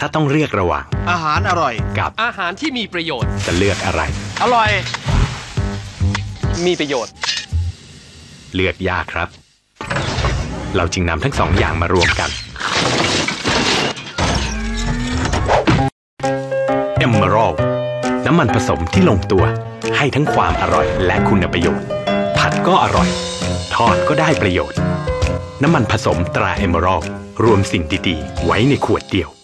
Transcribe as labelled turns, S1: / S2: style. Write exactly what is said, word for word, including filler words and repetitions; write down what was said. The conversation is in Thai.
S1: ถ้าต้องเลือกระหว่าง
S2: อาหารอร่อย
S1: กับ
S3: อาหารที่มีประโยชน์
S1: จะเลือกอะไร
S2: อร่อย
S3: มีประโยชน์
S1: เลือกยากครับเราจึงนำทั้งสองอย่างมารวมกัน Emerald น้ำมันผสมที่ลงตัวให้ทั้งความอร่อยและคุณประโยชน์ผัดก็อร่อยทอดก็ได้ประโยชน์น้ำมันผสมตรา Emerald รวมสิ่งดีๆไว้ในขวดเดียว